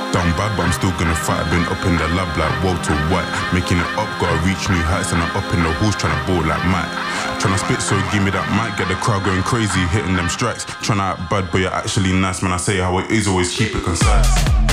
Down bad, but I'm still gonna fight. Been up in the lab like Walter White. Making it up, gotta reach new heights. And I'm up in the halls trying to ball like Mike. Tryna spit, so give me that mic. Get the crowd going crazy, hitting them strikes. Tryna act bad, but you're actually nice. Man, I say how it is, always keep it concise.